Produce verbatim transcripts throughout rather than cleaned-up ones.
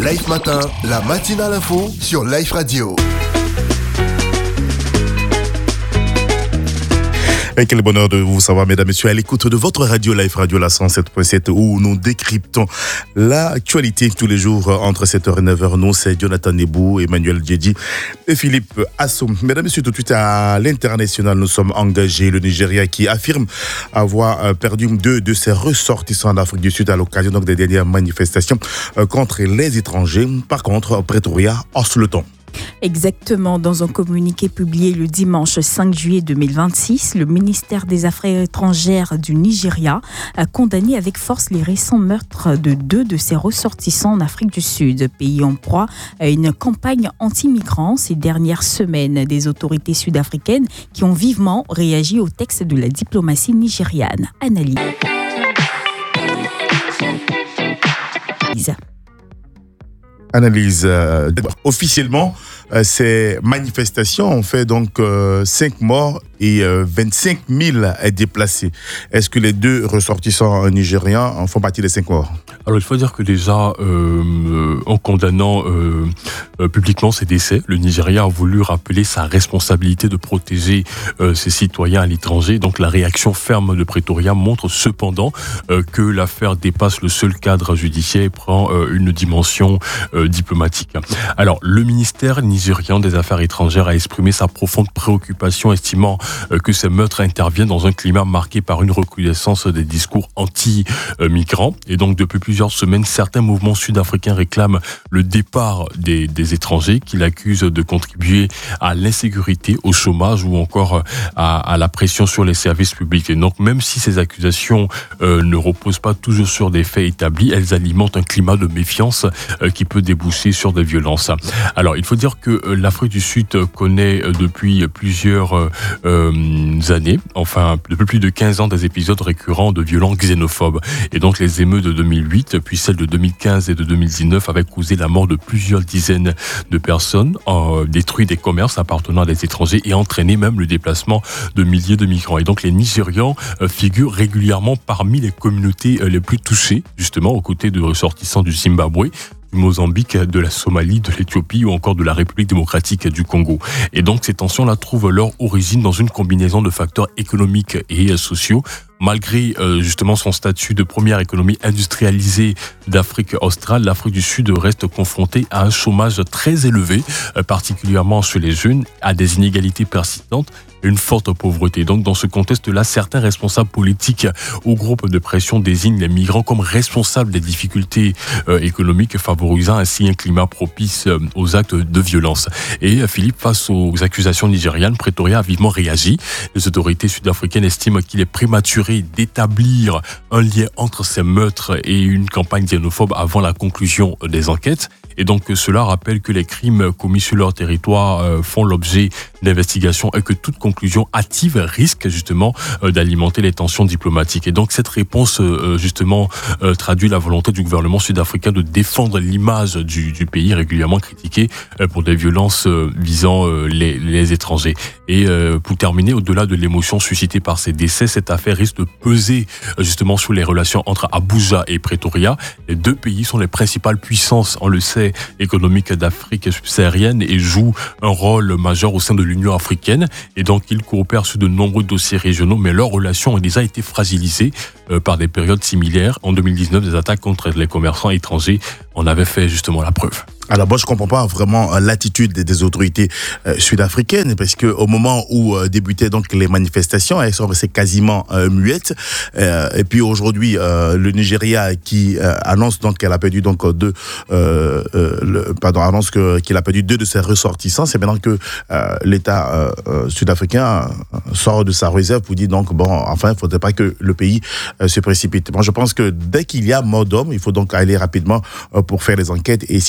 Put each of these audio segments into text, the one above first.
Life Matin, la matinale info sur Life Radio. Et quel bonheur de vous savoir, mesdames et messieurs, à l'écoute de votre radio Life Radio, la cent sept point sept, où nous décryptons l'actualité tous les jours entre sept heures et neuf heures. Nous, c'est Jonathan Nebou, Emmanuel Djedji et Philippe Assoum. Mesdames et messieurs, tout de suite à l'international, nous sommes engagés. Le Nigeria qui affirme avoir perdu deux de ses ressortissants d'Afrique du Sud à l'occasion donc des dernières manifestations contre les étrangers. Par contre, Pretoria hausse le ton. Exactement, dans un communiqué publié le dimanche cinq juillet deux mille vingt-six, le ministère des Affaires étrangères du Nigeria a condamné avec force les récents meurtres de deux de ses ressortissants en Afrique du Sud, pays en proie à une campagne anti-migrants ces dernières semaines. Des autorités sud-africaines qui ont vivement réagi au texte de la diplomatie nigériane. Analyse. Analyse. Euh, officiellement, euh, ces manifestations ont fait donc euh, cinq morts et euh, vingt-cinq mille déplacés. Est-ce que les deux ressortissants nigérians en font partie des cinq morts ? Alors il faut dire que déjà, euh, en condamnant euh, euh, publiquement ces décès, le Nigeria a voulu rappeler sa responsabilité de protéger euh, ses citoyens à l'étranger. Donc la réaction ferme de Pretoria montre cependant euh, que l'affaire dépasse le seul cadre judiciaire et prend euh, une dimension euh, diplomatique. Alors le ministère nigérian des Affaires étrangères a exprimé sa profonde préoccupation, estimant euh, que ces meurtres interviennent dans un climat marqué par une recrudescence des discours anti-migrants. Et donc depuis plusieurs semaines, certains mouvements sud-africains réclament le départ des, des étrangers qu'ils accusent de contribuer à l'insécurité, au chômage ou encore à, à la pression sur les services publics. Et donc même si ces accusations euh, ne reposent pas toujours sur des faits établis, elles alimentent un climat de méfiance euh, qui peut déboucher sur des violences. Alors il faut dire que euh, l'Afrique du Sud connaît euh, depuis plusieurs euh, euh, années, enfin depuis plus de quinze ans, des épisodes récurrents de violences xénophobes. Et donc les émeutes de deux mille huit, puis celles de deux mille quinze et de deux mille dix-neuf avaient causé la mort de plusieurs dizaines de personnes, euh, détruit des commerces appartenant à des étrangers et entraîné même le déplacement de milliers de migrants. Et donc les Nigérians euh, figurent régulièrement parmi les communautés euh, les plus touchées, justement aux côtés de ressortissants du Zimbabwe, du Mozambique, de la Somalie, de l'Éthiopie ou encore de la République démocratique du Congo. Et donc ces tensions-là trouvent leur origine dans une combinaison de facteurs économiques et sociaux. Malgré euh, justement son statut de première économie industrialisée d'Afrique australe, l'Afrique du Sud reste confrontée à un chômage très élevé, euh, particulièrement chez les jeunes, à des inégalités persistantes et une forte pauvreté. Donc dans ce contexte-là, certains responsables politiques ou groupes de pression désignent les migrants comme responsables des difficultés euh, économiques, favorisant ainsi un climat propice euh, aux actes de violence. Et euh, Philippe, face aux accusations nigérianes, Pretoria a vivement réagi. Les autorités sud-africaines estiment qu'il est prématuré d'établir un lien entre ces meurtres et une campagne xénophobe avant la conclusion des enquêtes. Et donc cela rappelle que les crimes commis sur leur territoire euh, font l'objet d'investigations et que toute conclusion hâtive risque justement euh, d'alimenter les tensions diplomatiques. Et donc cette réponse euh, justement euh, traduit la volonté du gouvernement sud-africain de défendre l'image du, du pays régulièrement critiqué euh, pour des violences euh, visant euh, les, les étrangers. Et euh, pour terminer, au-delà de l'émotion suscitée par ces décès, cette affaire risque de peser euh, justement sur les relations entre Abuja et Pretoria. Les deux pays sont les principales puissances, on le sait, économique d'Afrique subsaharienne et joue un rôle majeur au sein de l'Union africaine. Et donc, ils coopèrent sur de nombreux dossiers régionaux, mais leurs relations ont déjà été fragilisées euh, par des périodes similaires. En deux mille dix-neuf, des attaques contre les commerçants étrangers en avaient fait justement la preuve. Alors moi je comprends pas vraiment l'attitude des, des autorités euh, sud-africaines, parce que au moment où euh, débutaient donc les manifestations, elles sont restées quasiment euh, muettes. Euh, et puis aujourd'hui euh, le Nigeria qui euh, annonce donc qu'elle a perdu donc deux, euh, euh, le, pardon annonce que qu'il a perdu deux de ses ressortissants. C'est maintenant que euh, l'État euh, euh, sud-africain sort de sa réserve pour dire donc bon enfin il faudrait pas que le pays euh, se précipite. Moi je pense que dès qu'il y a mort d'homme, il faut donc aller rapidement euh, pour faire les enquêtes et situer donc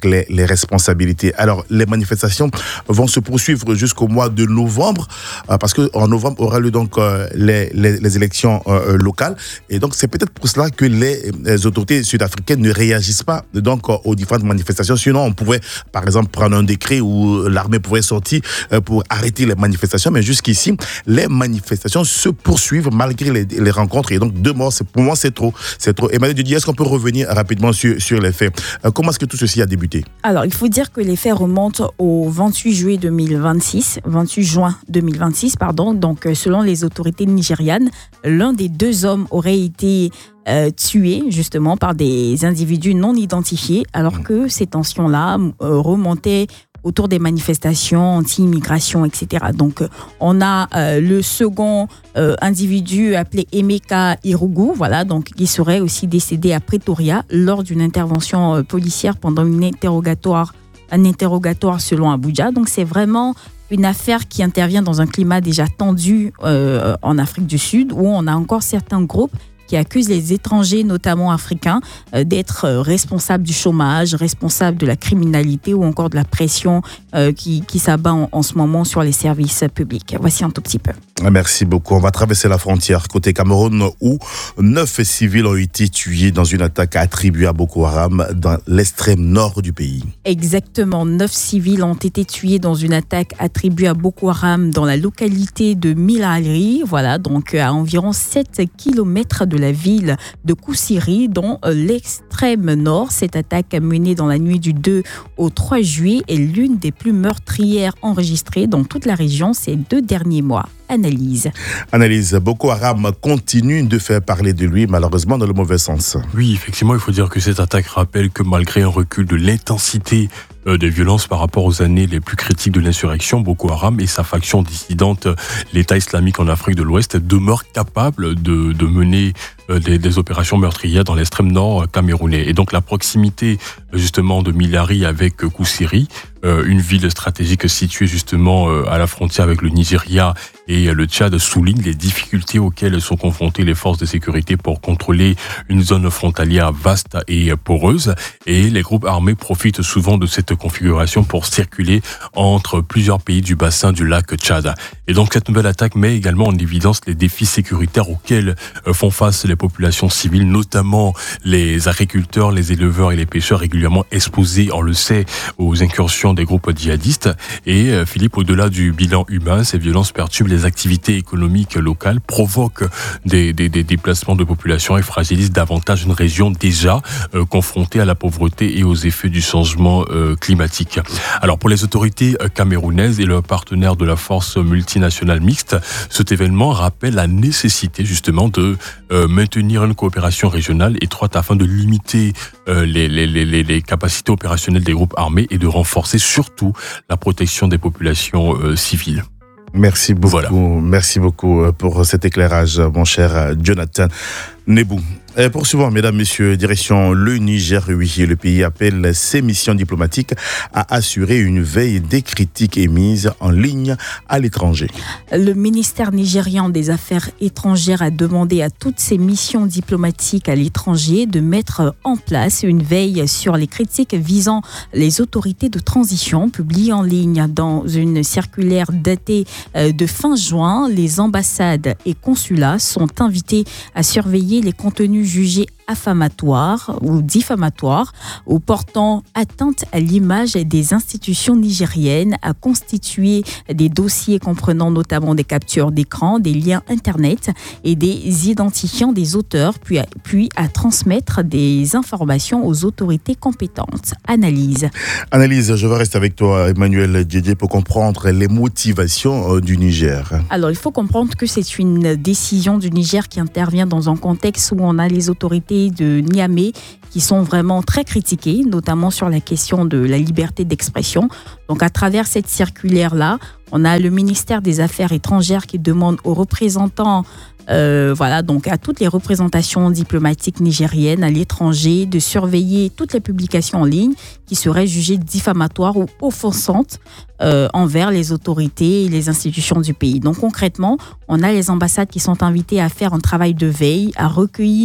les, les responsabilités. Alors, les manifestations vont se poursuivre jusqu'au mois de novembre, euh, parce qu'en novembre aura lieu donc euh, les, les, les élections euh, locales. Et donc, c'est peut-être pour cela que les, les autorités sud-africaines ne réagissent pas donc, aux différentes manifestations. Sinon, on pouvait, par exemple, prendre un décret où l'armée pouvait sortir euh, pour arrêter les manifestations. Mais jusqu'ici, les manifestations se poursuivent malgré les, les rencontres. Et donc, deux morts, c'est, pour moi, c'est trop. C'est trop. Emmanuel Didier, est-ce qu'on peut revenir rapidement sur, sur les faits? euh, Comment est-ce que tout ceci a débuté? Alors, il faut dire que les faits remontent au vingt-huit juillet deux mille vingt-six, vingt-huit juin deux mille vingt-six, pardon. Donc, selon les autorités nigérianes, l'un des deux hommes aurait été euh, tué justement par des individus non identifiés, alors que ces tensions-là euh, remontaient autour des manifestations anti-immigration, et cetera. Donc, on a euh, le second euh, individu appelé Emeka Irugu, voilà, donc qui serait aussi décédé à Pretoria lors d'une intervention euh, policière pendant une interrogatoire, un interrogatoire selon Abuja. Donc, c'est vraiment une affaire qui intervient dans un climat déjà tendu euh, en Afrique du Sud, où on a encore certains groupes qui accusent les étrangers, notamment africains, euh, d'être euh, responsables du chômage, responsables de la criminalité ou encore de la pression euh, qui, qui s'abat en, en ce moment sur les services publics. Voici un tout petit peu. Merci beaucoup. On va traverser la frontière côté Cameroun où neuf civils ont été tués dans une attaque attribuée à Boko Haram dans l'extrême nord du pays. Exactement. Neuf civils ont été tués dans une attaque attribuée à Boko Haram dans la localité de Milari, voilà, donc à environ sept kilomètres de la ville de Koussiri, dans l'extrême nord. Cette attaque menée dans la nuit du deux au trois juillet est l'une des plus meurtrières enregistrées dans toute la région ces deux derniers mois. Analyse. Analyse. Boko Haram continue de faire parler de lui, malheureusement dans le mauvais sens. Oui, effectivement, il faut dire que cette attaque rappelle que malgré un recul de l'intensité euh, des violences par rapport aux années les plus critiques de l'insurrection, Boko Haram et sa faction dissidente, l'État islamique en Afrique de l'Ouest, demeurent capables de, de mener euh, des, des opérations meurtrières dans l'extrême nord camerounais. Et donc la proximité justement de Milari avec Koussiri, euh, une ville stratégique située justement euh, à la frontière avec le Nigeria et le Tchad, souligne les difficultés auxquelles sont confrontées les forces de sécurité pour contrôler une zone frontalière vaste et poreuse. Et les groupes armés profitent souvent de cette configuration pour circuler entre plusieurs pays du bassin du lac Tchad. Et donc cette nouvelle attaque met également en évidence les défis sécuritaires auxquels font face les populations civiles, notamment les agriculteurs, les éleveurs et les pêcheurs régulièrement exposés, on le sait, aux incursions des groupes djihadistes. Et Philippe, au-delà du bilan humain, ces violences perturbent les activités économiques locales, provoquent des, des, des déplacements de population et fragilisent davantage une région déjà euh, confrontée à la pauvreté et aux effets du changement euh, climatique. Alors pour les autorités camerounaises et leurs partenaires de la force multinationale mixte, cet événement rappelle la nécessité justement de euh, maintenir une coopération régionale étroite afin de limiter euh, les, les, les, les capacités opérationnelles des groupes armés et de renforcer surtout la protection des populations euh, civiles. Merci beaucoup. Voilà. Merci beaucoup pour cet éclairage, mon cher Jonathan Nebou. Et poursuivons, mesdames, messieurs, direction le Niger. Oui, le pays appelle ses missions diplomatiques à assurer une veille des critiques émises en ligne à l'étranger. Le ministère nigérian des Affaires étrangères a demandé à toutes ses missions diplomatiques à l'étranger de mettre en place une veille sur les critiques visant les autorités de transition publiées en ligne. Dans une circulaire datée de fin juin, les ambassades et consulats sont invités à surveiller les contenus jugés affamatoires ou diffamatoires ou portant atteinte à l'image des institutions nigériennes, à constituer des dossiers comprenant notamment des captures d'écran, des liens Internet et des identifiants des auteurs, puis à, puis à transmettre des informations aux autorités compétentes. Analyse. Analyse, je vais rester avec toi, Emmanuel Didier, pour comprendre les motivations du Niger. Alors, il faut comprendre que c'est une décision du Niger qui intervient dans un contexte où on a les autorités de Niamey qui sont vraiment très critiquées, notamment sur la question de la liberté d'expression. Donc, à travers cette circulaire-là, on a le ministère des Affaires étrangères qui demande aux représentants, euh, voilà, donc à toutes les représentations diplomatiques nigériennes à l'étranger de surveiller toutes les publications en ligne qui seraient jugées diffamatoires ou offensantes euh, envers les autorités et les institutions du pays. Donc concrètement, on a les ambassades qui sont invitées à faire un travail de veille, à recueillir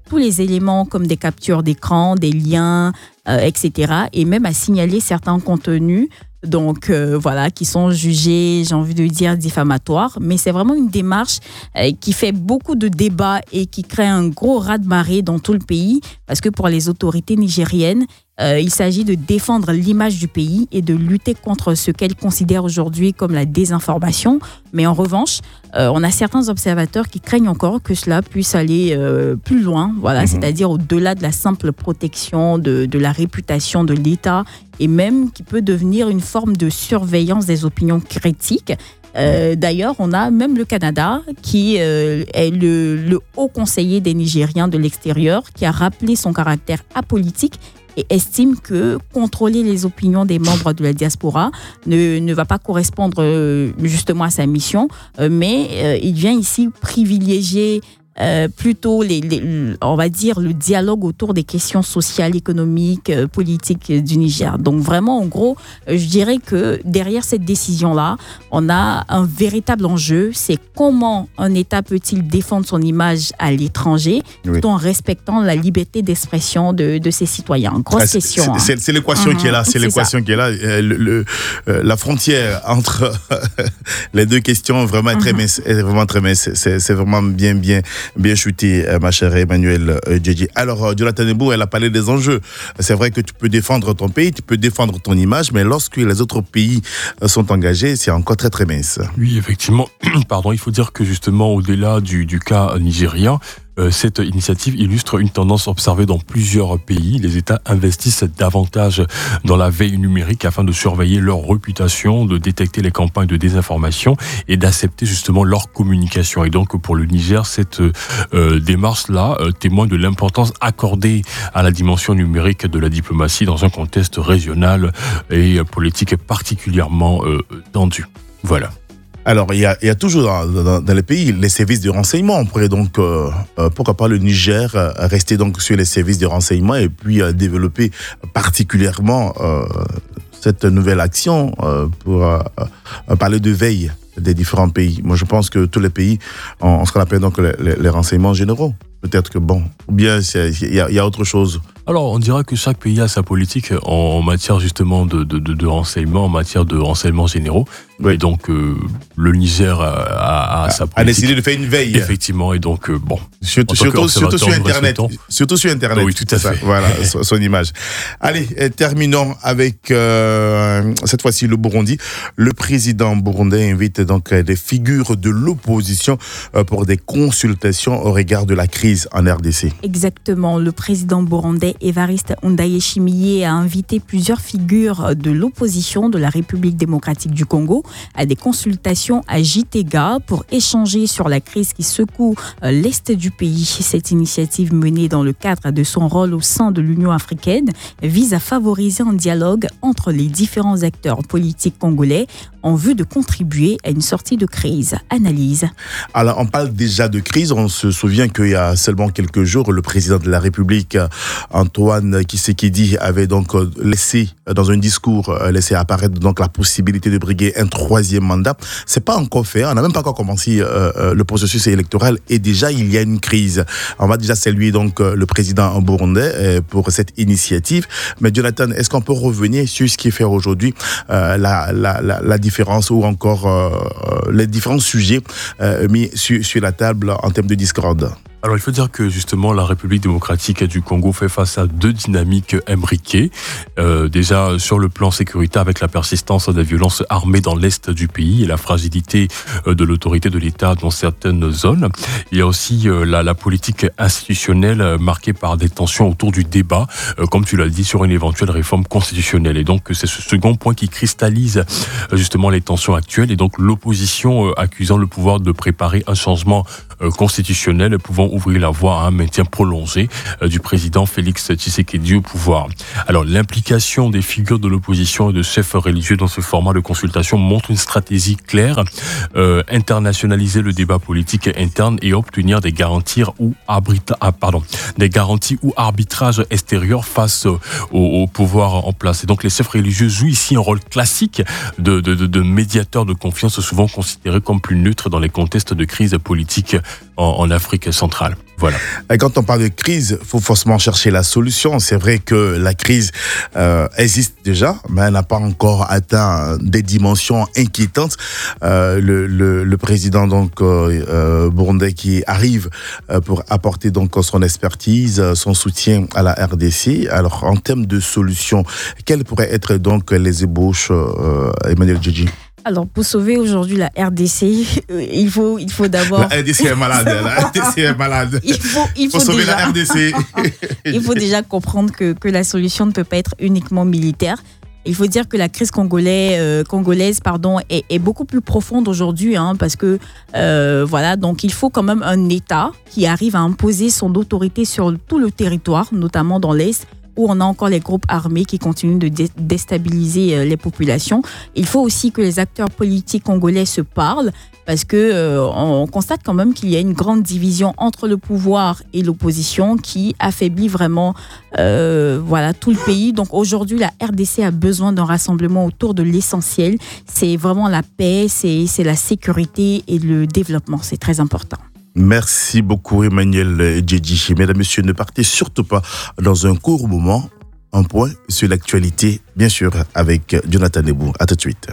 tous les éléments comme des captures d'écran, des liens, euh, et cetera. Et même à signaler certains contenus donc euh, voilà, qui sont jugés, j'ai envie de dire, diffamatoires. Mais c'est vraiment une démarche euh, qui fait beaucoup de débats et qui crée un gros raz-de-marée dans tout le pays, parce que pour les autorités nigériennes, euh, il s'agit de défendre l'image du pays et de lutter contre ce qu'elles considèrent aujourd'hui comme la désinformation. Mais en revanche, euh, on a certains observateurs qui craignent encore que cela puisse aller euh, plus loin, voilà, mmh. c'est-à-dire au-delà de la simple protection de, de la réputation de l'État, et même qui peut devenir une forme de surveillance des opinions critiques. Euh, d'ailleurs, on a même le Canada qui euh, est le, le haut conseiller des Nigériens de l'extérieur, qui a rappelé son caractère apolitique et estime que contrôler les opinions des membres de la diaspora ne, ne va pas correspondre euh, justement à sa mission, euh, mais euh, il vient ici privilégier Euh, plutôt, les, les, on va dire, le dialogue autour des questions sociales, économiques, euh, politiques du Niger. Donc vraiment, en gros, euh, je dirais que derrière cette décision-là, on a un véritable enjeu. C'est comment un État peut-il défendre son image à l'étranger, oui, tout en respectant la liberté d'expression de, de ses citoyens. Grosse ah, c'est, question. C'est, hein. c'est, c'est l'équation mmh, qui est là. C'est, c'est l'équation ça. qui est là. Euh, le, le, euh, la frontière entre les deux questions vraiment mmh. très mince. Est vraiment très mince. C'est, c'est vraiment bien, bien. Bien chuté, ma chère Emmanuelle Djedji. Alors, Jonathan Nebou, elle a parlé des enjeux. C'est vrai que tu peux défendre ton pays, tu peux défendre ton image, mais lorsque les autres pays sont engagés, c'est encore très, très mince. Oui, effectivement. Pardon, il faut dire que justement, au-delà du, du cas nigérien, Euh, cette initiative illustre une tendance observée dans plusieurs pays. Les États investissent davantage dans la veille numérique afin de surveiller leur réputation, de détecter les campagnes de désinformation et d'accepter justement leur communication. Et donc pour le Niger, cette euh, démarche-là euh, témoigne de l'importance accordée à la dimension numérique de la diplomatie dans un contexte régional et politique particulièrement euh, tendu. Voilà. Alors, il y a, il y a toujours dans, dans, dans les pays les services de renseignement. On pourrait donc, euh, euh, pourquoi pas le Niger, euh, rester donc sur les services de renseignement et puis euh, développer particulièrement euh, cette nouvelle action euh, pour euh, euh, parler de veille des différents pays. Moi, je pense que tous les pays ont ce qu'on appelle donc les, les, les renseignements généraux. Peut-être que bon, ou bien il y, y a autre chose. Alors, on dira que chaque pays a sa politique en matière justement de, de, de, de renseignement, en matière de renseignements généraux. Oui. Et donc, euh, le Niger a, a, a sa politique. A décidé de faire une veille. Effectivement, et donc, euh, bon. Surtout, surtout, surtout sur Internet. Surtout sur Internet. Oui, tout à fait. Ça, voilà, son, son image. Allez, terminons avec, euh, cette fois-ci, le Burundi. Le président burundais invite donc des figures de l'opposition pour des consultations au regard de la crise en R D C. Exactement. Le président burundais Evariste Ndayishimiye a invité plusieurs figures de l'opposition de la République démocratique du Congo à des consultations à Gitega pour échanger sur la crise qui secoue l'Est du pays. Cette initiative menée dans le cadre de son rôle au sein de l'Union africaine vise à favoriser un dialogue entre les différents acteurs politiques congolais en vue de contribuer à une sortie de crise. Analyse. Alors, on parle déjà de crise. On se souvient qu'il y a seulement quelques jours, le président de la République, Antoine Tshisekedi, avait donc laissé, dans un discours, laissé apparaître donc la possibilité de briguer un troisième mandat. C'est pas encore fait. On n'a même pas encore commencé euh, le processus électoral et déjà il y a une crise. On va déjà saluer donc le président burundais euh, pour cette initiative. Mais Jonathan, est-ce qu'on peut revenir sur ce qui fait aujourd'hui euh, la, la, la, la différence ou encore euh, les différents sujets euh, mis sur, sur la table en termes de discorde? Alors, il faut dire que justement, la République démocratique du Congo fait face à deux dynamiques imbriquées. Euh, déjà, sur le plan sécuritaire, avec la persistance des violences armées dans l'est du pays et la fragilité de l'autorité de l'État dans certaines zones. Il y a aussi euh, la, la politique institutionnelle marquée par des tensions autour du débat, euh, comme tu l'as dit, sur une éventuelle réforme constitutionnelle. Et donc, c'est ce second point qui cristallise euh, justement les tensions actuelles. Et donc, l'opposition euh, accusant le pouvoir de préparer un changement euh, constitutionnel pouvant ouvrir la voie à un maintien prolongé euh, du président Félix Tshisekedi au pouvoir. Alors, l'implication des figures de l'opposition et de chefs religieux dans ce format de consultation montre une stratégie claire, euh, internationaliser le débat politique interne et obtenir des garanties ou arbitra- ah, pardon, des garanties ou arbitrage extérieur face au, au pouvoir en place. Et donc, les chefs religieux jouent ici un rôle classique de, de, de, de médiateurs de confiance, souvent considérés comme plus neutres dans les contextes de crise politique en, en Afrique centrale. Voilà. Et quand on parle de crise, il faut forcément chercher la solution. C'est vrai que la crise euh, existe déjà, mais elle n'a pas encore atteint des dimensions inquiétantes. Euh, le, le, le président donc euh, burundais qui arrive euh, pour apporter donc son expertise, son soutien à la R D C. Alors en termes de solutions, quelles pourraient être donc les ébauches, euh, Emmanuel Djedji? Alors, pour sauver aujourd'hui la R D C, il faut, il faut d'abord... La R D C est malade, la R D C est malade. Il faut, il faut, faut sauver déjà... la R D C. Il faut déjà comprendre que, que la solution ne peut pas être uniquement militaire. Il faut dire que la crise congolaise, euh, congolaise pardon, est, est beaucoup plus profonde aujourd'hui, hein, parce que euh, voilà, donc il faut quand même un État qui arrive à imposer son autorité sur tout le territoire, notamment dans l'Est, où on a encore les groupes armés qui continuent de dé- déstabiliser euh, les populations. Il faut aussi que les acteurs politiques congolais se parlent, parce que euh, on constate quand même qu'il y a une grande division entre le pouvoir et l'opposition qui affaiblit vraiment euh, voilà, tout le pays. Donc aujourd'hui, la R D C a besoin d'un rassemblement autour de l'essentiel. C'est vraiment la paix, c'est, c'est la sécurité et le développement. C'est très important. Merci beaucoup Emmanuel Djedji. Mesdames, Messieurs, ne partez surtout pas dans un court moment. Un point sur l'actualité, bien sûr, avec Jonathan Nebou. À tout de suite.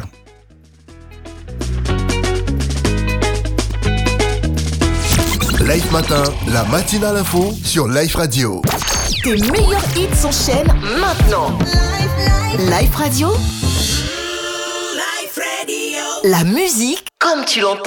Live Matin, la matinale info sur Live Radio. Tes meilleurs hits s'enchaînent maintenant. Live Radio. La musique comme tu l'entends.